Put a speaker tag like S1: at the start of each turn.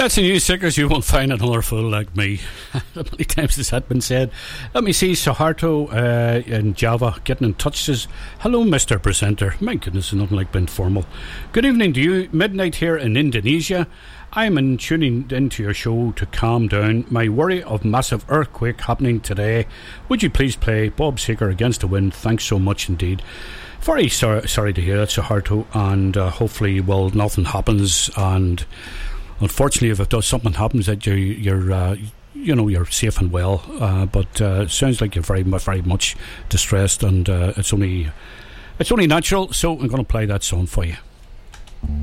S1: That's the news, Sickers. You won't find another fool like me. How many times has that been said? Let me see. Suharto in Java getting in touch says, hello, Mr. Presenter. My goodness, nothing like being formal. Good evening to you. Midnight here in Indonesia. I'm tuning into your show to calm down my worry of massive earthquake happening today. Would you please play Bob Seger Against the Wind? Thanks so much indeed. Very sorry to hear that, Suharto, and hopefully, well, nothing happens, and unfortunately, if it does, something happens that you're safe and well. But sounds like you're very much distressed, and it's only natural. So I'm going to play that song for you.